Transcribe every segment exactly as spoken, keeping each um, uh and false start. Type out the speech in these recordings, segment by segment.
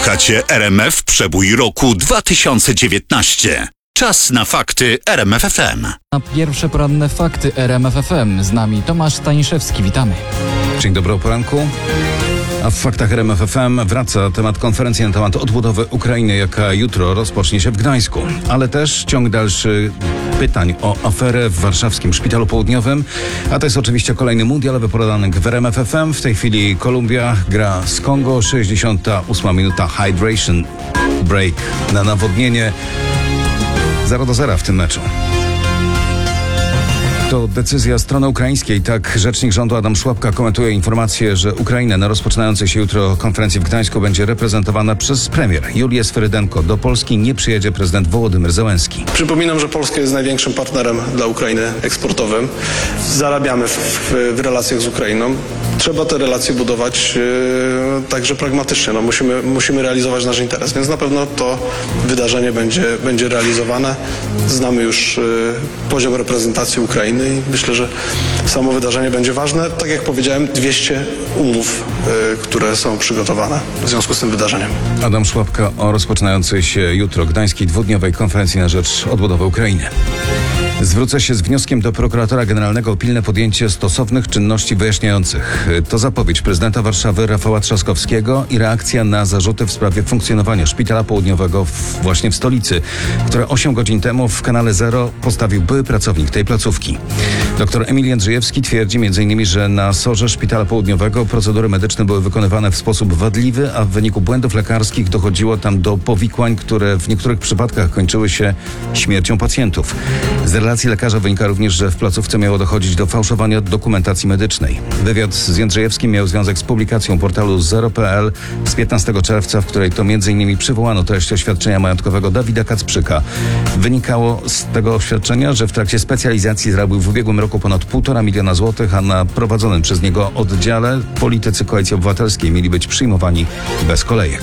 Słuchacie R M F Przebój roku dwa tysiące dziewiętnaście. Czas na fakty R M F F M. Na pierwsze poranne fakty R M F F M. Z nami Tomasz Staniszewski. Witamy. Dzień dobry o poranku. A w faktach R M F F M wraca temat konferencji na temat odbudowy Ukrainy, jaka jutro rozpocznie się w Gdańsku. Ale też ciąg dalszy pytań o aferę w warszawskim Szpitalu Południowym. A to jest oczywiście kolejny mundialowy poranek w R M F F M. W tej chwili Kolumbia gra z Kongo. sześćdziesiąta ósma minuta hydration break na nawodnienie. zero do zera w tym meczu. To decyzja strony ukraińskiej. Tak rzecznik rządu Adam Szłapka komentuje informację, że Ukraina na rozpoczynającej się jutro konferencji w Gdańsku będzie reprezentowana przez premier Julię Sferydenko. Do Polski nie przyjedzie prezydent Wołodymyr Zełenski. Przypominam, że Polska jest największym partnerem dla Ukrainy eksportowym. Zarabiamy w, w, w relacjach z Ukrainą. Trzeba te relacje budować yy, także pragmatycznie. No, musimy, musimy realizować nasz interes, więc na pewno to wydarzenie będzie, będzie realizowane. Znamy już yy, poziom reprezentacji Ukrainy i myślę, że samo wydarzenie będzie ważne. Tak jak powiedziałem, dwieście umów, yy, które są przygotowane w związku z tym wydarzeniem. Adam Szłapka o rozpoczynającej się jutro gdańskiej dwudniowej konferencji na rzecz odbudowy Ukrainy. Zwrócę się z wnioskiem do prokuratora generalnego o pilne podjęcie stosownych czynności wyjaśniających. To zapowiedź prezydenta Warszawy Rafała Trzaskowskiego i reakcja na zarzuty w sprawie funkcjonowania Szpitala Południowego w, właśnie w stolicy, które osiem godzin temu w kanale Zero postawił były pracownik tej placówki. Doktor Emil Jędrzejewski twierdzi między innymi, że na sorze Szpitala Południowego procedury medyczne były wykonywane w sposób wadliwy, a w wyniku błędów lekarskich dochodziło tam do powikłań, które w niektórych przypadkach kończyły się śmiercią pacjentów. Z relacji lekarza wynika również, że w placówce miało dochodzić do fałszowania dokumentacji medycznej. Wywiad z Jędrzejewskim miał związek z publikacją portalu zero kropka p l z piętnastego czerwca, w której to m.in. przywołano treść oświadczenia majątkowego Dawida Kacprzyka. Wynikało z tego oświadczenia, że w trakcie specjalizacji zarobił w ubiegłym roku ponad półtora miliona złotych, a na prowadzonym przez niego oddziale politycy Koalicji Obywatelskiej mieli być przyjmowani bez kolejek.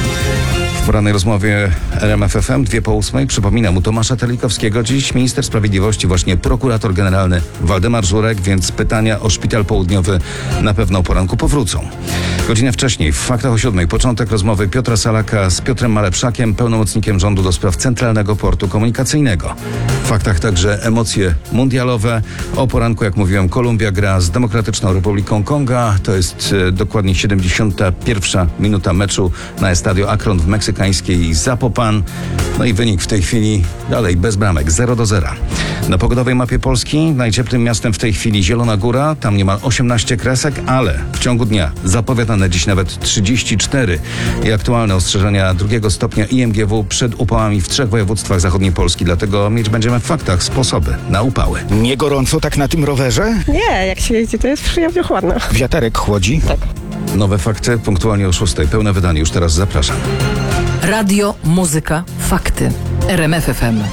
W porannej rozmowie R M F F M dwie po ósmej przypomina mu Tomasza Terlikowskiego. Dziś minister sprawiedliwości, właśnie prokurator generalny Waldemar Żurek, więc pytania o Szpital Południowy na pewno o poranku powrócą. Godzinę wcześniej, w faktach o siódmej, początek rozmowy Piotra Salaka z Piotrem Malepszakiem, pełnomocnikiem rządu do spraw Centralnego Portu Komunikacyjnego. W faktach także emocje mundialowe. O poranku, jak mówiłem, Kolumbia gra z Demokratyczną Republiką Konga. To jest e, dokładnie siedemdziesiąta pierwsza minuta meczu na Estadio Akron w meksykańskiej Zapopan. No i wynik w tej chwili dalej bez bramek, zero do zera. Na pogodowej mapie Polski najcieplejszym miastem w tej chwili Zielona Góra, tam niemal osiemnaście kresek, ale w ciągu dnia zapowiadane dziś nawet trzydzieści cztery i aktualne ostrzeżenia drugiego stopnia I M G W przed upałami w trzech województwach zachodniej Polski, dlatego mieć będziemy w faktach sposoby na upały. Nie gorąco tak na tym rowerze? Nie, jak się jeździ, to jest przyjemnie chłodno. Wiaterek chłodzi? Tak. Nowe fakty punktualnie o szóstej. Pełne wydanie już teraz zapraszam. Radio, muzyka, fakty. R M F F M.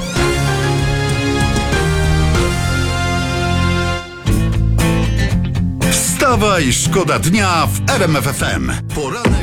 Wstawaj, szkoda dnia w R M F F M. Poranek